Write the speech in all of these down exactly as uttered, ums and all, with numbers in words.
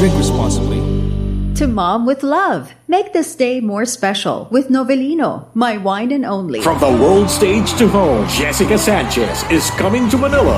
Drink responsibly. To mom with love, make this day more special with Novelino, my wine and only. From the world stage to home, Jessica Sanchez is coming to Manila.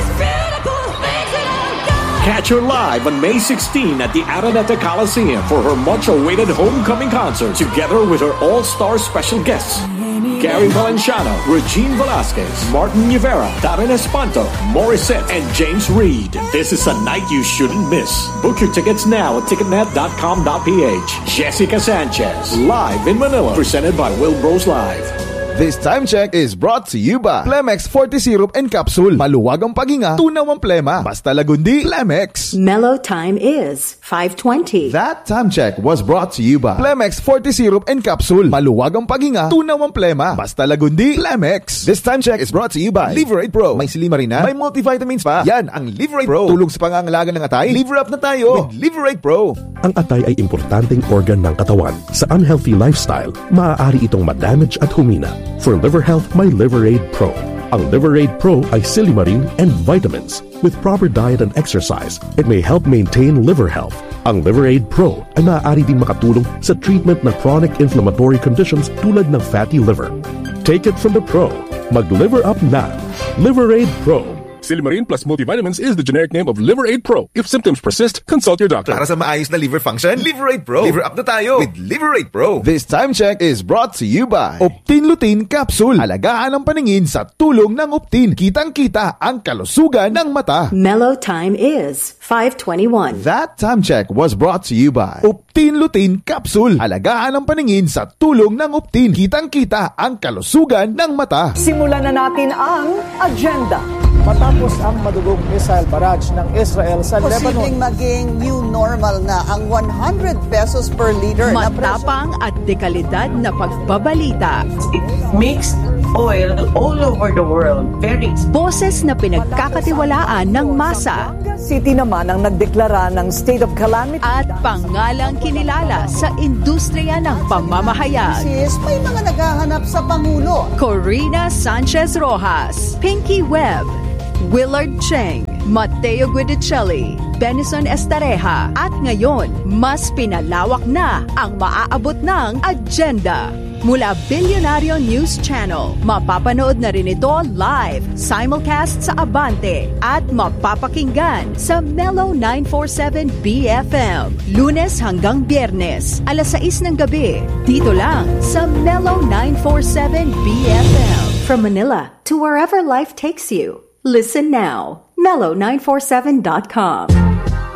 Catch her live on May sixteenth at the Araneta Coliseum for her much-awaited homecoming concert, together with her all-star special guests. Gary Valenciano, Regine Velasquez, Martin Rivera, Darren Espanto, Morissette, and James Reid. This is a night you shouldn't miss. Book your tickets now at ticketnet dot com dot p h. Jessica Sanchez, live in Manila, presented by Will Bros Live. This time check is brought to you by Plemex forty Syrup and Capsule. Maluwag ang paghinga, tunaw ang plema. Basta lagundi, Plemex. Mellow time is five twenty. That time check was brought to you by Plemex forty Syrup and Capsule. Maluwag ang paghinga, tunaw ang plema. Basta lagundi, Plemex. This time check is brought to you by Liverate Pro. May silimarina, may multivitamins pa. Yan ang Liverate Pro. Tulog sa pangangalaga ng atay. Liver up na tayo with Liverate Pro. Ang atay ay importanteng organ ng katawan. Sa unhealthy lifestyle, maaari itong ma-damage at humina. For liver health, may Liverade Pro. Ang Liverade Pro ay silimarin and vitamins. With proper diet and exercise, it may help maintain liver health. Ang Liverade Pro ay maaari ding makatulong sa treatment ng chronic inflammatory conditions tulad ng fatty liver. Take it from the pro. Mag-liver up na. Liverade Pro. Silimarin plus multivitamins is the generic name of Liverade Pro. If symptoms persist, consult your doctor. Para sa maayos na liver function, Liverade Pro. Liver up na tayo with Liverade Pro. This time check is brought to you by Optin Lutein Capsule. Alagaan ang paningin sa tulong ng Optin. Kitang-kita ang kalusugan ng mata. Mellow time is five twenty-one. That time check was brought to you by Optin Lutein Capsule. Alagaan ang paningin sa tulong ng Optin. Kitang-kita ang kalusugan ng mata. Simulan na natin ang agenda. Matapos ang madugong missile barrage ng Israel sa Lebanon. Posibleng maging new normal na ang one hundred pesos per liter. Matapang at dekalidad na pagbabalita. It makes oil all over the world. Very Boses na pinagkakatiwalaan ng masa. City naman ang nagdeklara ng state of calamity. At pangalang kinilala sa industriya ng pamamahayag. May mga naghahanap sa Pangulo. Corina Sanchez Rojas, Pinky Webb, Willard Cheng, Mateo Guidicelli, Benison Estareja. At ngayon, mas pinalawak na ang maaabot ng agenda. Mula Billionario News Channel, mapapanood na rin ito live, simulcast sa Abante, at mapapakinggan sa Mellow nine forty-seven B F M. Lunes hanggang Biyernes, alas sais ng gabi, dito lang sa Mellow nine forty-seven B F M. From Manila to wherever life takes you. Listen now. mellow nine forty-seven dot com.